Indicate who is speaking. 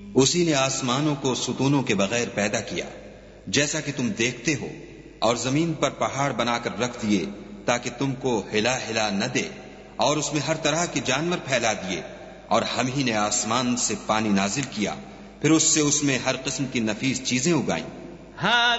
Speaker 1: उसी ने आसमानों को सुतूनों के बगैर पैदा किया जैसा कि तुम देखते हो, और जमीन पर पहाड़ बनाकर रख दिए ताकि तुमको हिला हिला न दे, और उसमें हर तरह के जानवर फैला दिए। और हम ही ने आसमान से पानी नाजिल किया, फिर उससे उसमें हर किस्म की नफीस चीजें उगाई।